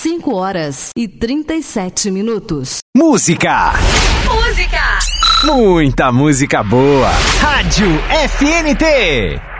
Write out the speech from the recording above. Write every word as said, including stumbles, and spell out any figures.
cinco horas e trinta e sete minutos. Música! Música! Muita música boa! Rádio F N T!